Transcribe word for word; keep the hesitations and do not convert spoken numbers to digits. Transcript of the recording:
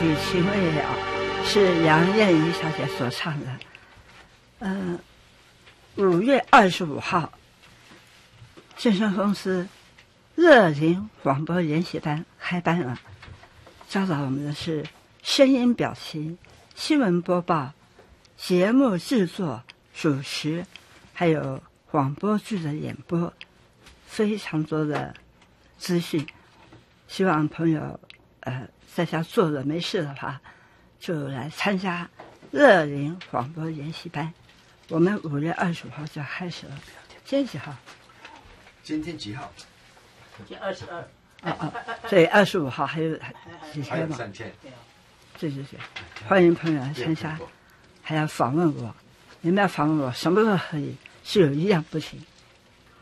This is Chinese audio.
曲《情未了》是杨燕怡小姐所唱的。嗯、呃，五月二十五号，健身公司乐龄广播研习班开班了，教导我们的是声音表情、新闻播报、节目制作、主持，还有广播剧的演播，非常多的资讯。希望朋友呃在家坐着没事的话，就来参加乐龄广播研习班。我们五月二十五号就要开始了。今天几号？ 今天几号？ 今天二十二。 哦哦，所以二十五号还有几还天嘛？ 有三天。 对对对，欢迎朋友来参加，还要访问我。你们要访问我，什么都可以，是有一样不行。